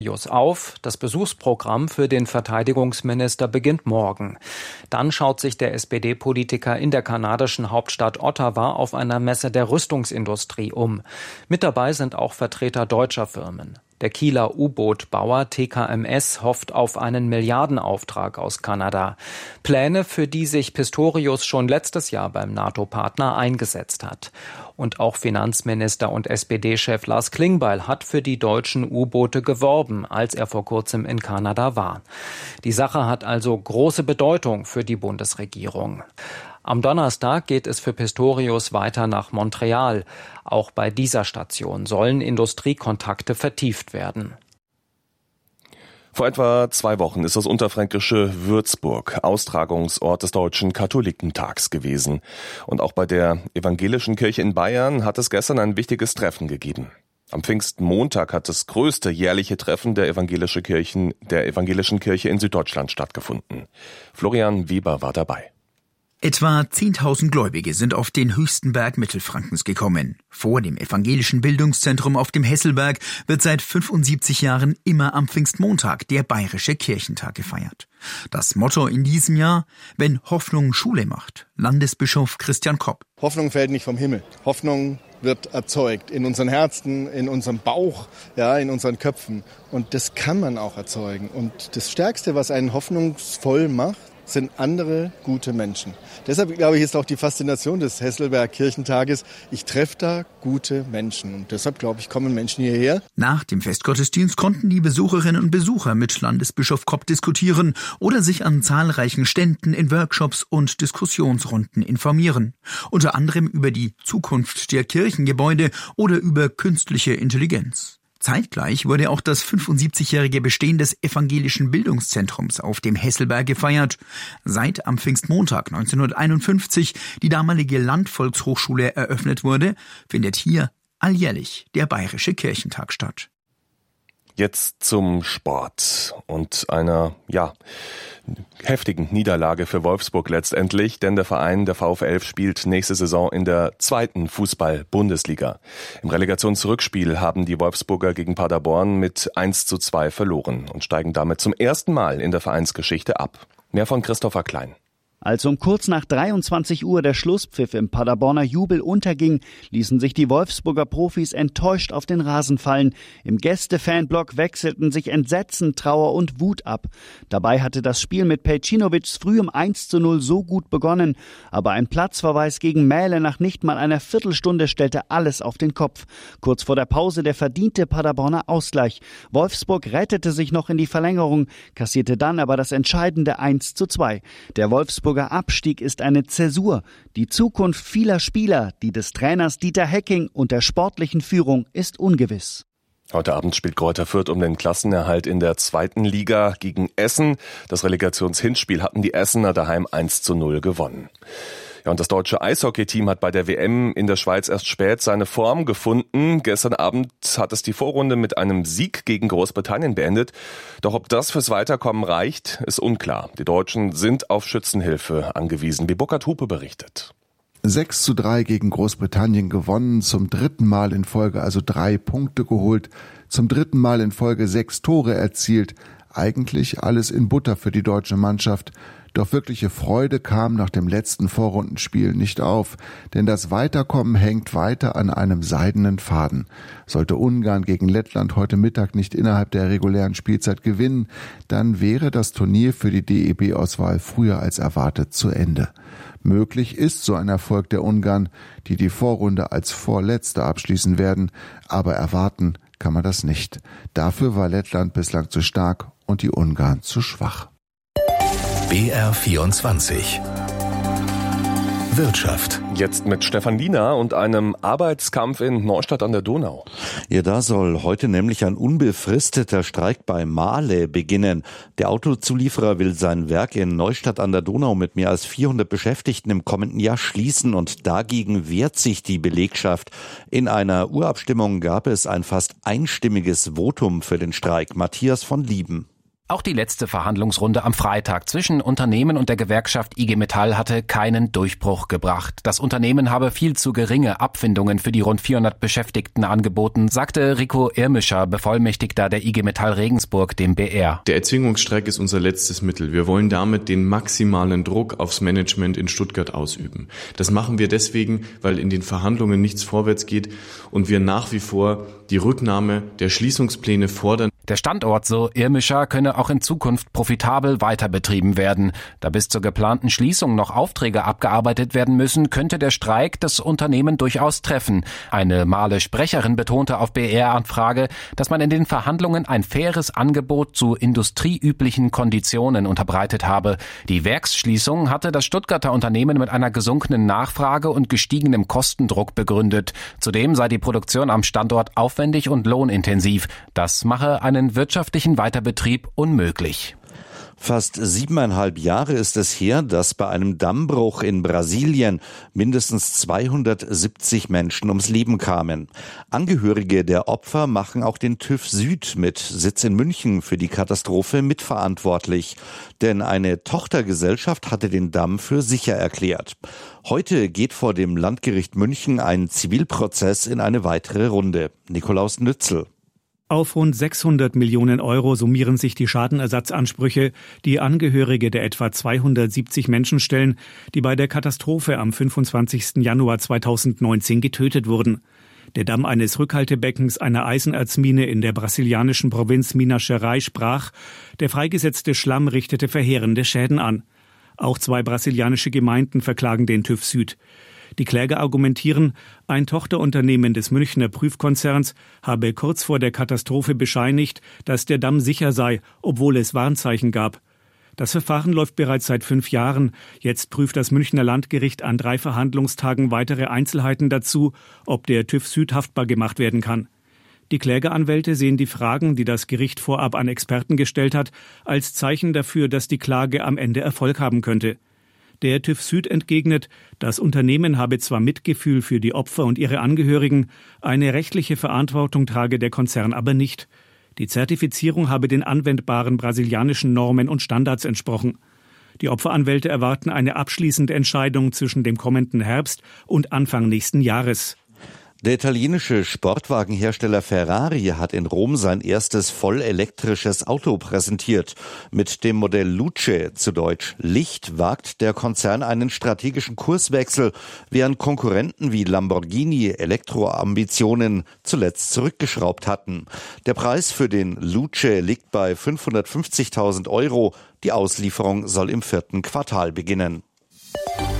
auf. Das Besuchsprogramm für den Verteidigungsminister beginnt morgen. Dann schaut sich der SPD-Politiker in der kanadischen Hauptstadt Ottawa auf einer Messe der Rüstungsindustrie um. Mit dabei sind auch Vertreter deutscher Firmen. Der Kieler U-Boot-Bauer TKMS hofft auf einen Milliardenauftrag aus Kanada. Pläne, für die sich Pistorius schon letztes Jahr beim NATO-Partner eingesetzt hat. Und auch Finanzminister und SPD-Chef Lars Klingbeil hat für die deutschen U-Boote geworben, als er vor kurzem in Kanada war. Die Sache hat also große Bedeutung für die Bundesregierung. Am Donnerstag geht es für Pistorius weiter nach Montreal. Auch bei dieser Station sollen Industriekontakte vertieft werden. Vor etwa 2 Wochen ist das unterfränkische Würzburg Austragungsort des Deutschen Katholikentags gewesen. Und auch bei der Evangelischen Kirche in Bayern hat es gestern ein wichtiges Treffen gegeben. Am Pfingstmontag hat das größte jährliche Treffen der Evangelischen Kirche in Süddeutschland stattgefunden. Florian Weber war dabei. Etwa 10.000 Gläubige sind auf den höchsten Berg Mittelfrankens gekommen. Vor dem evangelischen Bildungszentrum auf dem Hesselberg wird seit 75 Jahren immer am Pfingstmontag der Bayerische Kirchentag gefeiert. Das Motto in diesem Jahr: Wenn Hoffnung Schule macht. Landesbischof Christian Kopp. Hoffnung fällt nicht vom Himmel. Hoffnung wird erzeugt in unseren Herzen, in unserem Bauch, ja, in unseren Köpfen. Und das kann man auch erzeugen. Und das Stärkste, was einen hoffnungsvoll macht, sind andere gute Menschen. Deshalb, glaube ich, ist auch die Faszination des Hesselberg Kirchentages. Ich treffe da gute Menschen. Und deshalb, glaube ich, kommen Menschen hierher. Nach dem Festgottesdienst konnten die Besucherinnen und Besucher mit Landesbischof Kopp diskutieren oder sich an zahlreichen Ständen in Workshops und Diskussionsrunden informieren. Unter anderem über die Zukunft der Kirchengebäude oder über künstliche Intelligenz. Zeitgleich wurde auch das 75-jährige Bestehen des evangelischen Bildungszentrums auf dem Hesselberg gefeiert. Seit am Pfingstmontag 1951 die damalige Landvolkshochschule eröffnet wurde, findet hier alljährlich der Bayerische Kirchentag statt. Jetzt zum Sport und einer, heftigen Niederlage für Wolfsburg letztendlich, denn der Verein, der VfL, spielt nächste Saison in der 2. Fußball-Bundesliga. Im Relegationsrückspiel haben die Wolfsburger gegen Paderborn mit 1:2 verloren und steigen damit zum ersten Mal in der Vereinsgeschichte ab. Mehr von Christopher Klein. Als um kurz nach 23 Uhr der Schlusspfiff im Paderborner Jubel unterging, ließen sich die Wolfsburger Profis enttäuscht auf den Rasen fallen. Im Gäste-Fanblock wechselten sich Entsetzen, Trauer und Wut ab. Dabei hatte das Spiel mit Pejcinovics frühem 1:0 so gut begonnen, aber ein Platzverweis gegen Mähle nach nicht mal einer Viertelstunde stellte alles auf den Kopf. Kurz vor der Pause der verdiente Paderborner Ausgleich. Wolfsburg rettete sich noch in die Verlängerung, kassierte dann aber das entscheidende 1:2. Der Wolfsburger Abstieg ist eine Zäsur. Die Zukunft vieler Spieler, die des Trainers Dieter Hecking und der sportlichen Führung ist ungewiss. Heute Abend spielt Greuther Fürth um den Klassenerhalt in der 2. Liga gegen Essen. Das Relegationshinspiel hatten die Essener daheim 1:0 gewonnen. Ja, und das deutsche Eishockey-Team hat bei der WM in der Schweiz erst spät seine Form gefunden. Gestern Abend hat es die Vorrunde mit einem Sieg gegen Großbritannien beendet. Doch ob das fürs Weiterkommen reicht, ist unklar. Die Deutschen sind auf Schützenhilfe angewiesen, wie Burkhard Hupe berichtet. 6:3 gegen Großbritannien gewonnen, zum 3. Mal in Folge, also 3 Punkte geholt, zum 3. Mal in Folge 6 Tore erzielt. Eigentlich alles in Butter für die deutsche Mannschaft. Doch wirkliche Freude kam nach dem letzten Vorrundenspiel nicht auf, denn das Weiterkommen hängt weiter an einem seidenen Faden. Sollte Ungarn gegen Lettland heute Mittag nicht innerhalb der regulären Spielzeit gewinnen, dann wäre das Turnier für die DEB-Auswahl früher als erwartet zu Ende. Möglich ist so ein Erfolg der Ungarn, die die Vorrunde als Vorletzte abschließen werden, aber erwarten kann man das nicht. Dafür war Lettland bislang zu stark und die Ungarn zu schwach. BR24 Wirtschaft. Jetzt mit Stefan Liener und einem Arbeitskampf in Neustadt an der Donau. Ja, da soll heute nämlich ein unbefristeter Streik bei Mahle beginnen. Der Autozulieferer will sein Werk in Neustadt an der Donau mit mehr als 400 Beschäftigten im kommenden Jahr schließen und dagegen wehrt sich die Belegschaft. In einer Urabstimmung gab es ein fast einstimmiges Votum für den Streik. Matthias von Lieben. Auch die letzte Verhandlungsrunde am Freitag zwischen Unternehmen und der Gewerkschaft IG Metall hatte keinen Durchbruch gebracht. Das Unternehmen habe viel zu geringe Abfindungen für die rund 400 Beschäftigten angeboten, sagte Rico Irmischer, Bevollmächtigter der IG Metall Regensburg, dem BR. Der Erzwingungsstreik ist unser letztes Mittel. Wir wollen damit den maximalen Druck aufs Management in Stuttgart ausüben. Das machen wir deswegen, weil in den Verhandlungen nichts vorwärts geht und wir nach wie vor die Rücknahme der Schließungspläne fordern. Der Standort, so Irmischer, könne auch in Zukunft profitabel weiter betrieben werden. Da bis zur geplanten Schließung noch Aufträge abgearbeitet werden müssen, könnte der Streik das Unternehmen durchaus treffen. Eine Mahle-Sprecherin betonte auf BR-Anfrage, dass man in den Verhandlungen ein faires Angebot zu industrieüblichen Konditionen unterbreitet habe. Die Werksschließung hatte das Stuttgarter Unternehmen mit einer gesunkenen Nachfrage und gestiegenem Kostendruck begründet. Zudem sei die Produktion am Standort aufwendig und lohnintensiv. Das mache einen wirtschaftlichen Weiterbetrieb unmöglich. Fast 7,5 Jahre ist es her, dass bei einem Dammbruch in Brasilien mindestens 270 Menschen ums Leben kamen. Angehörige der Opfer machen auch den TÜV Süd mit Sitz in München für die Katastrophe mitverantwortlich. Denn eine Tochtergesellschaft hatte den Damm für sicher erklärt. Heute geht vor dem Landgericht München ein Zivilprozess in eine weitere Runde. Nikolaus Nützel. Auf rund 600 Millionen Euro summieren sich die Schadenersatzansprüche, die Angehörige der etwa 270 Menschen stellen, die bei der Katastrophe am 25. Januar 2019 getötet wurden. Der Damm eines Rückhaltebeckens einer Eisenerzmine in der brasilianischen Provinz Minas Gerais brach. Der freigesetzte Schlamm richtete verheerende Schäden an. Auch 2 brasilianische Gemeinden verklagen den TÜV Süd. Die Kläger argumentieren, ein Tochterunternehmen des Münchner Prüfkonzerns habe kurz vor der Katastrophe bescheinigt, dass der Damm sicher sei, obwohl es Warnzeichen gab. Das Verfahren läuft bereits seit 5 Jahren. Jetzt prüft das Münchner Landgericht an 3 Verhandlungstagen weitere Einzelheiten dazu, ob der TÜV Süd haftbar gemacht werden kann. Die Klägeranwälte sehen die Fragen, die das Gericht vorab an Experten gestellt hat, als Zeichen dafür, dass die Klage am Ende Erfolg haben könnte. Der TÜV Süd entgegnet, das Unternehmen habe zwar Mitgefühl für die Opfer und ihre Angehörigen, eine rechtliche Verantwortung trage der Konzern aber nicht. Die Zertifizierung habe den anwendbaren brasilianischen Normen und Standards entsprochen. Die Opferanwälte erwarten eine abschließende Entscheidung zwischen dem kommenden Herbst und Anfang nächsten Jahres. Der italienische Sportwagenhersteller Ferrari hat in Rom sein erstes vollelektrisches Auto präsentiert. Mit dem Modell Luce, zu Deutsch Licht, wagt der Konzern einen strategischen Kurswechsel, während Konkurrenten wie Lamborghini Elektroambitionen zuletzt zurückgeschraubt hatten. Der Preis für den Luce liegt bei 550.000 €. Die Auslieferung soll im 4. Quartal beginnen.